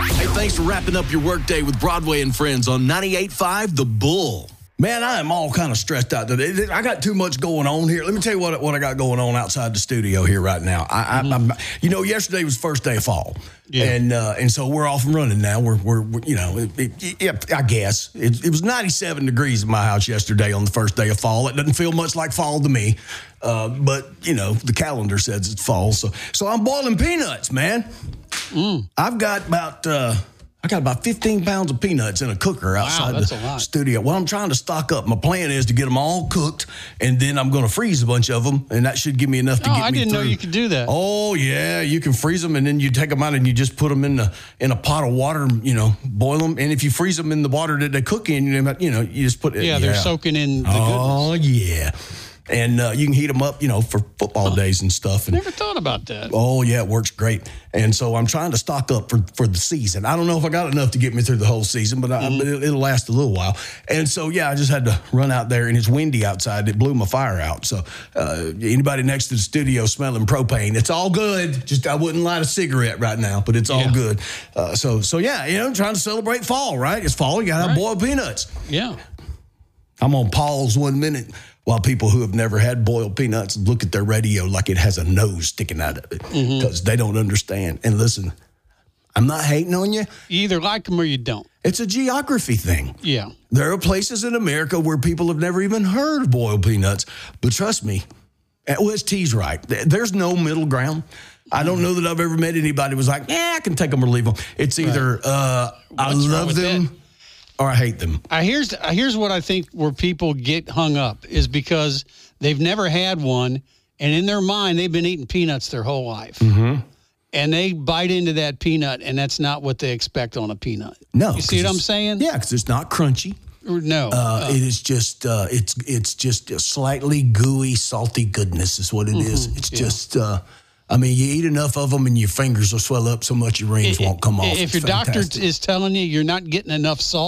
Hey, thanks for wrapping up your workday with Broadway and Friends on 98.5 The Bull. Man, I am all kind of stressed out today. I got too much going on here. Let me tell you what I got going on outside the studio here right now. Yesterday was first day of fall, and so we're off and running now. I guess it was 97 degrees in my house yesterday on the first day of fall. It doesn't feel much like fall to me, but the calendar says it's fall. So I'm boiling peanuts, man. I've got about 15 pounds of peanuts in a cooker outside the studio. Well, I'm trying to stock up. My plan is to get them all cooked, and then I'm going to freeze a bunch of them, and that should give me enough to get me through. I didn't know you could do that. Oh, yeah. You can freeze them, and then you take them out, and you just put them in a pot of water, boil them. And if you freeze them in the water that they cook in, you just put it. Yeah, they're soaking in the goodness. Oh, yeah. And you can heat them up, for football days and stuff. And never thought about that. Oh, yeah, it works great. And so I'm trying to stock up for the season. I don't know if I got enough to get me through the whole season, but it'll last a little while. And so, I just had to run out there, and it's windy outside. It blew my fire out. So anybody next to the studio smelling propane, it's all good. Just I wouldn't light a cigarette right now, but it's all good. So trying to celebrate fall, right? It's fall. You got to have boiled peanuts. Yeah. I'm on pause 1 minute while people who have never had boiled peanuts look at their radio like it has a nose sticking out of it because they don't understand. And listen, I'm not hating on you. You either like them or you don't. It's a geography thing. Yeah. There are places in America where people have never even heard of boiled peanuts. But trust me, T's right. There's no middle ground. I don't know that I've ever met anybody who was like, I can take them or leave them. It's either I love them or I hate them. Here's what I think where people get hung up is because they've never had one, and in their mind, they've been eating peanuts their whole life. Mm-hmm. And they bite into that peanut, and that's not what they expect on a peanut. No. You see what I'm saying? Yeah, because it's not crunchy. No. It is just, it's just a slightly gooey, salty goodness is what it is. It's just... you eat enough of them and your fingers will swell up so much your rings won't come off. If your doctor is telling you you're not getting enough salt,